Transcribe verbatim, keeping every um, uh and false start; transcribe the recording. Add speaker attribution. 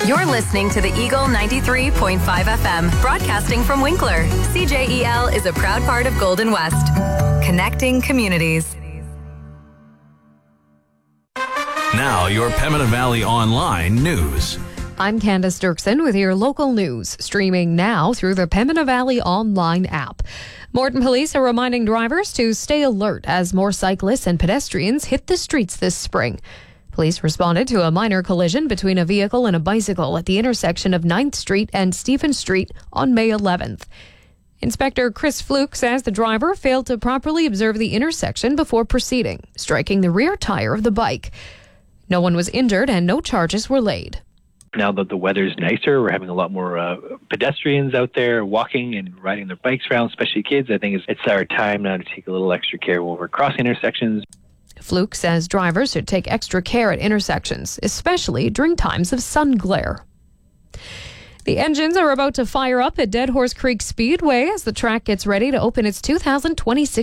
Speaker 1: You're listening to the Eagle ninety-three point five F M, broadcasting from Winkler. C J E L is a proud part of Golden West, connecting communities.
Speaker 2: Now, your Pembina Valley Online news.
Speaker 3: I'm Candace Dirksen with your local news, streaming now through the Pembina Valley Online app. Morton Police are reminding drivers to stay alert as more cyclists and pedestrians hit the streets this spring. Police responded to a minor collision between a vehicle and a bicycle at the intersection of ninth Street and Stephen Street on May eleventh. Inspector Chris Fluke says the driver failed to properly observe the intersection before proceeding, striking the rear tire of the bike. No one was injured and no charges were laid.
Speaker 4: Now that the weather's nicer, we're having a lot more uh, pedestrians out there walking and riding their bikes around, especially kids. I think it's, it's our time now to take a little extra care when we're crossing intersections.
Speaker 3: Fluke says drivers should take extra care at intersections, especially during times of sun glare. The engines are about to fire up at Dead Horse Creek Speedway as the track gets ready to open its two thousand twenty-six